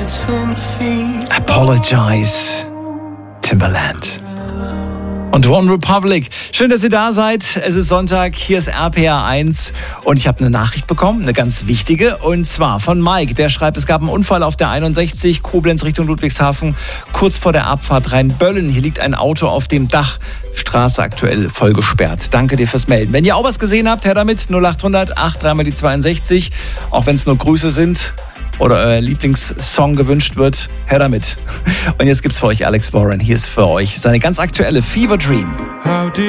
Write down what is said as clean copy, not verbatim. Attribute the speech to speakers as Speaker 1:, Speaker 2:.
Speaker 1: Apologize, Timbaland. Und One Republic. Schön, dass ihr da seid. Es ist Sonntag, hier ist RPR 1 und ich habe eine Nachricht bekommen, eine ganz wichtige, und zwar von Mike. Der schreibt, es gab einen Unfall auf der 61, Koblenz Richtung Ludwigshafen, kurz vor der Abfahrt Rheinböllen. Hier liegt ein Auto auf dem Dach, Straße aktuell voll gesperrt. Danke dir fürs Melden. Wenn ihr auch was gesehen habt, her damit, 0800 83 die 62, auch wenn es nur Grüße sind oder euer Lieblingssong gewünscht wird, her damit. Und jetzt gibt's für euch Alex Warren. Hier ist für euch seine ganz aktuelle Fever Dream.